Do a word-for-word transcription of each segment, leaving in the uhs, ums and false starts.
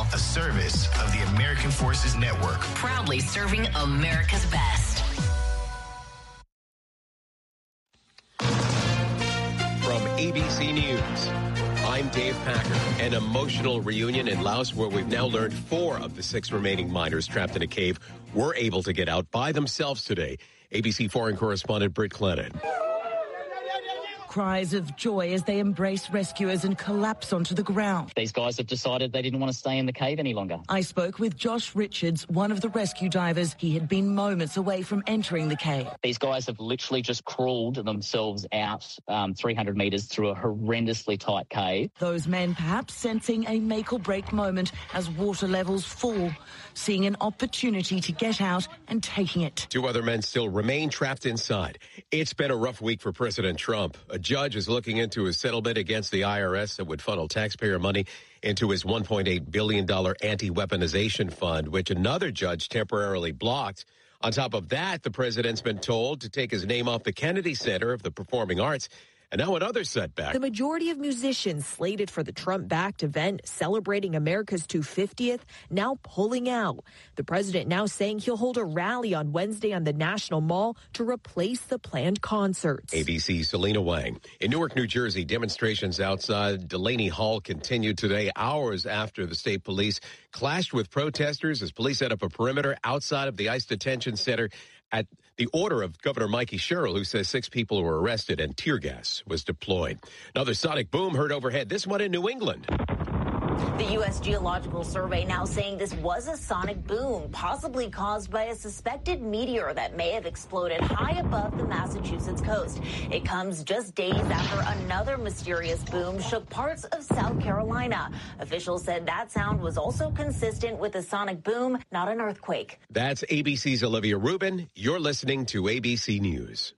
a service of the American Forces Network. Proudly serving America's best. From A B C News, I'm Dave Packer. An emotional reunion in Laos where we've now learned four of the six remaining miners trapped in a cave were able to get out by themselves today. A B C foreign correspondent Britt Clennon. Cries of joy as they embrace rescuers and collapse onto the ground. These guys have decided they didn't want to stay in the cave any longer. I spoke with Josh Richards, one of the rescue divers. He had been moments away from entering the cave. These guys have literally just crawled themselves out um, three hundred metres through a horrendously tight cave. Those men perhaps sensing a make-or-break moment as water levels fall, seeing an opportunity to get out and taking it. Two other men still remain trapped inside. It's been a rough week for President Trump. A judge is looking into a settlement against the I R S that would funnel taxpayer money into his one point eight billion dollars anti-weaponization fund, which another judge temporarily blocked. On top of that, the president's been told to take his name off the Kennedy Center of the Performing Arts. And now another setback. The majority of musicians slated for the Trump-backed event celebrating America's two hundred fiftieth now pulling out. The president now saying he'll hold a rally on Wednesday on the National Mall to replace the planned concerts. A B C's Selena Wang. In Newark, New Jersey, demonstrations outside Delaney Hall continued today, hours after the state police clashed with protesters as police set up a perimeter outside of the ICE detention center at the order of Governor Mikey Sherrill, who says six people were arrested and tear gas was deployed. Another sonic boom heard overhead, this one in New England. The U S Geological Survey now saying this was a sonic boom, possibly caused by a suspected meteor that may have exploded high above the Massachusetts coast. It comes just days after another mysterious boom shook parts of South Carolina. Officials said that sound was also consistent with a sonic boom, not an earthquake. That's A B C's Olivia Rubin. You're listening to A B C News.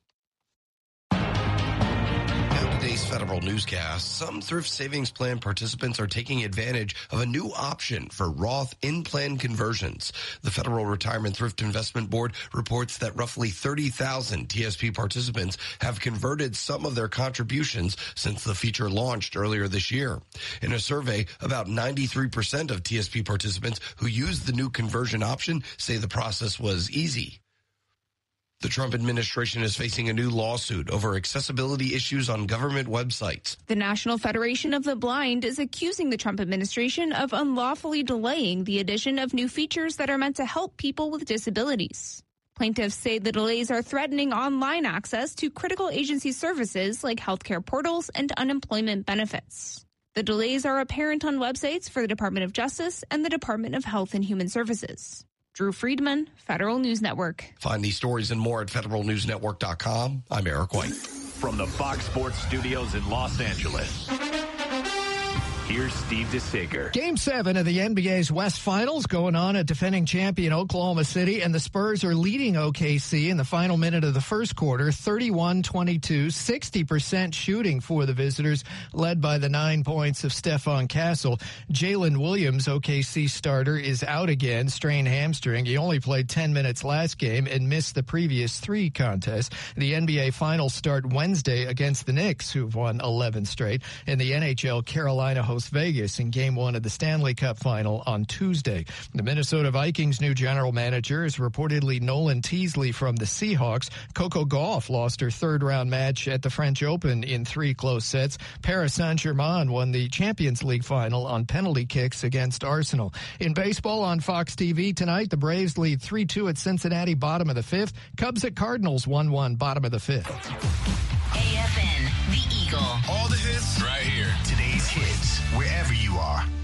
Today's Federal Newscast, some thrift savings plan participants are taking advantage of a new option for Roth in-plan conversions. The Federal Retirement Thrift Investment Board reports that roughly thirty thousand T S P participants have converted some of their contributions since the feature launched earlier this year. In a survey, about ninety-three percent of T S P participants who used the new conversion option say the process was easy. The Trump administration is facing a new lawsuit over accessibility issues on government websites. The National Federation of the Blind is accusing the Trump administration of unlawfully delaying the addition of new features that are meant to help people with disabilities. Plaintiffs say the delays are threatening online access to critical agency services like healthcare portals and unemployment benefits. The delays are apparent on websites for the Department of Justice and the Department of Health and Human Services. Drew Friedman, Federal News Network. Find these stories and more at federal news network dot com. I'm Eric White. From the Fox Sports Studios in Los Angeles, here's Steve DeSager. Game seven of the N B A's West Finals going on at defending champion Oklahoma City, and the Spurs are leading O K C in the final minute of the first quarter, thirty-one twenty-two, sixty percent shooting for the visitors, led by the nine points of Stephon Castle. Jalen Williams, O K C starter, is out again, strained hamstring. He only played ten minutes last game and missed the previous three contests. The N B A Finals start Wednesday against the Knicks, who've won eleven straight. In the N H L, Carolina hosts Vegas in game one of the Stanley Cup final on Tuesday. The Minnesota Vikings' new general manager is reportedly Nolan Teasley from the Seahawks. Coco Gauff lost her third round match at the French Open in three close sets. Paris Saint-Germain won the Champions League final on penalty kicks against Arsenal. In baseball on Fox T V tonight, the Braves lead three two at Cincinnati, bottom of the fifth. Cubs at Cardinals, one one, bottom of the fifth. A F N, The Eagle. All the hits right here. Today's hits, wherever you are.